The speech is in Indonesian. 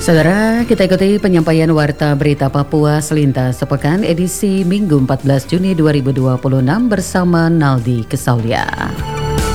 Saudara, kita ikuti penyampaian Warta Berita Papua Selintas Sepekan edisi Minggu 14 Juni 2026 bersama Naldi Kesaulia.